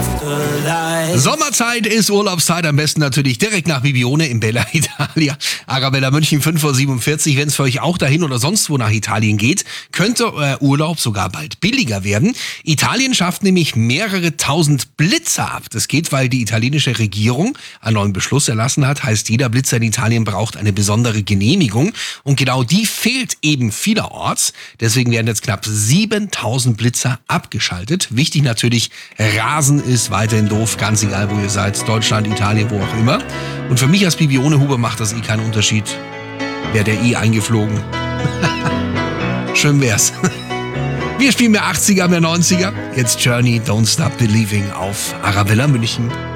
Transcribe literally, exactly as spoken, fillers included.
Sommerzeit ist Urlaubszeit, am besten natürlich direkt nach Bibione in Bella Italia. Arabella München fünf Uhr siebenundvierzig. Wenn es für euch auch dahin oder sonst wo nach Italien geht, könnte euer Urlaub sogar bald billiger werden. Italien schafft nämlich mehrere tausend Blitzer ab. Das geht, weil die italienische Regierung einen neuen Beschluss erlassen hat. Heißt, jeder Blitzer in Italien braucht eine besondere Genehmigung. Und genau die fehlt eben vielerorts. Deswegen werden jetzt knapp siebentausend Blitzer abgeschaltet. Wichtig natürlich, Rasen ist weiterhin doof, ganz egal wo ihr seid, Deutschland, Italien, wo auch immer. Und für mich als Bibione-Huber macht das eh keinen Unterschied. Wäre der eh eingeflogen. Schön wär's. Wir spielen mehr achtziger, mehr neunziger. Jetzt Journey, Don't Stop Believing auf Arabella München.